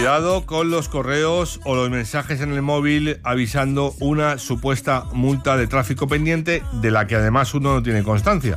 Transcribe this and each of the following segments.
Cuidado con los correos o los mensajes en el móvil avisando una supuesta multa de tráfico pendiente de la que además uno no tiene constancia.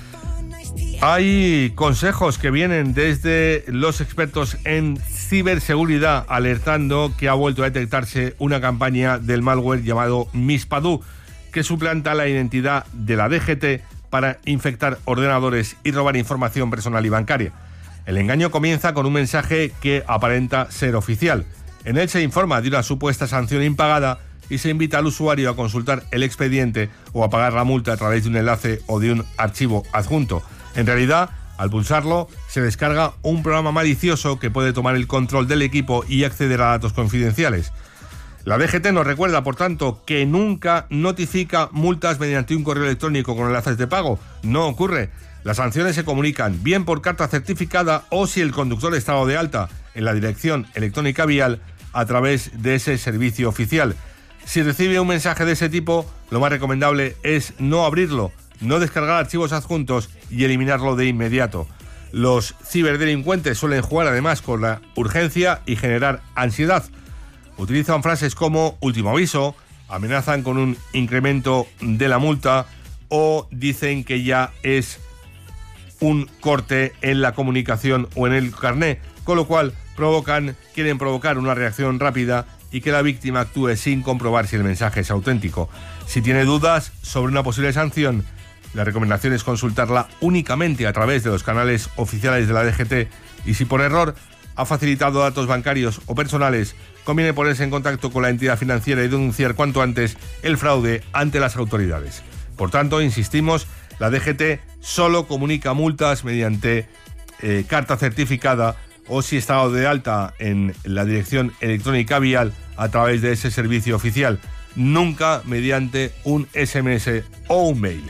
Hay consejos que vienen desde los expertos en ciberseguridad alertando que ha vuelto a detectarse una campaña del malware llamado Mispadoo, que suplanta la identidad de la DGT para infectar ordenadores y robar información personal y bancaria. El engaño comienza con un mensaje que aparenta ser oficial. En él se informa de una supuesta sanción impagada y se invita al usuario a consultar el expediente o a pagar la multa a través de un enlace o de un archivo adjunto. En realidad, al pulsarlo, se descarga un programa malicioso que puede tomar el control del equipo y acceder a datos confidenciales. La DGT nos recuerda, por tanto, que nunca notifica multas mediante un correo electrónico con enlaces de pago. No ocurre. Las sanciones se comunican bien por carta certificada o, si el conductor está dado de alta en la dirección electrónica vial, a través de ese servicio oficial. Si recibe un mensaje de ese tipo, lo más recomendable es no abrirlo, no descargar archivos adjuntos y eliminarlo de inmediato. Los ciberdelincuentes suelen jugar además con la urgencia y generar ansiedad. Utilizan frases como último aviso, amenazan con un incremento de la multa o dicen que ya es un corte en la comunicación o en el carné, con lo cual quieren provocar una reacción rápida y que la víctima actúe sin comprobar si el mensaje es auténtico. Si tiene dudas sobre una posible sanción, la recomendación es consultarla únicamente a través de los canales oficiales de la DGT y si por error ha facilitado datos bancarios o personales, conviene ponerse en contacto con la entidad financiera y denunciar cuanto antes el fraude ante las autoridades. Por tanto, insistimos, la DGT solo comunica multas mediante carta certificada o si está dado de alta en la dirección electrónica vial a través de ese servicio oficial, nunca mediante un SMS o un mail.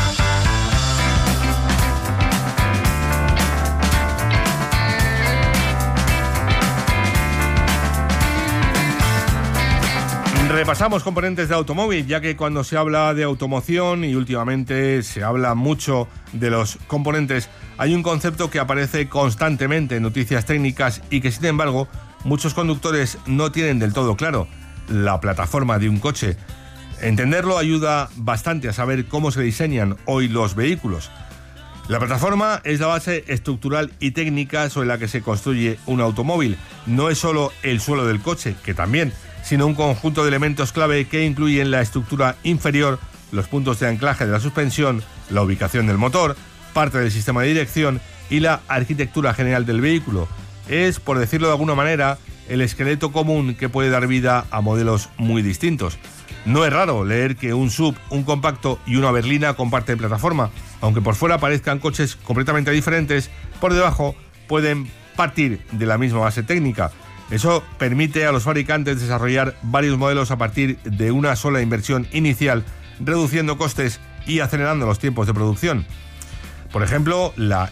Repasamos componentes de automóvil, ya que cuando se habla de automoción y últimamente se habla mucho de los componentes, hay un concepto que aparece constantemente en noticias técnicas y que sin embargo muchos conductores no tienen del todo claro: la plataforma de un coche. Entenderlo ayuda bastante a saber cómo se diseñan hoy los vehículos. La plataforma es la base estructural y técnica sobre la que se construye un automóvil. No es solo el suelo del coche, que también, sino un conjunto de elementos clave que incluyen la estructura inferior, los puntos de anclaje de la suspensión, la ubicación del motor, parte del sistema de dirección y la arquitectura general del vehículo. Es, por decirlo de alguna manera, el esqueleto común que puede dar vida a modelos muy distintos. No es raro leer que un SUV, un compacto y una berlina comparten plataforma. Aunque por fuera parezcan coches completamente diferentes, por debajo pueden partir de la misma base técnica. Eso permite a los fabricantes desarrollar varios modelos a partir de una sola inversión inicial, reduciendo costes y acelerando los tiempos de producción. Por ejemplo, la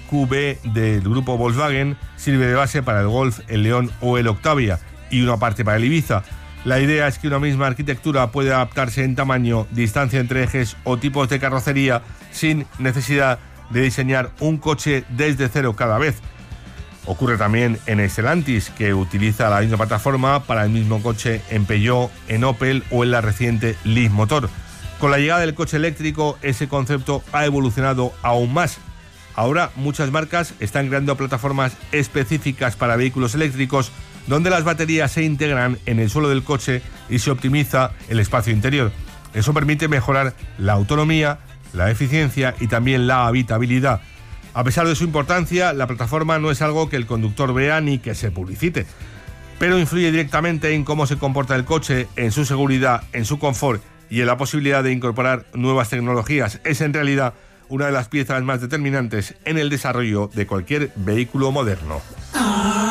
MQB del grupo Volkswagen sirve de base para el Golf, el León o el Octavia y una parte para el Ibiza. La idea es que una misma arquitectura puede adaptarse en tamaño, distancia entre ejes o tipos de carrocería sin necesidad de diseñar un coche desde cero cada vez. Ocurre también en Stellantis, que utiliza la misma plataforma para el mismo coche en Peugeot, en Opel o en la reciente Leapmotor. Con la llegada del coche eléctrico, ese concepto ha evolucionado aún más. Ahora muchas marcas están creando plataformas específicas para vehículos eléctricos, donde las baterías se integran en el suelo del coche y se optimiza el espacio interior. Eso permite mejorar la autonomía, la eficiencia y también la habitabilidad. A pesar de su importancia, la plataforma no es algo que el conductor vea ni que se publicite, pero influye directamente en cómo se comporta el coche, en su seguridad, en su confort y en la posibilidad de incorporar nuevas tecnologías. Es en realidad una de las piezas más determinantes en el desarrollo de cualquier vehículo moderno.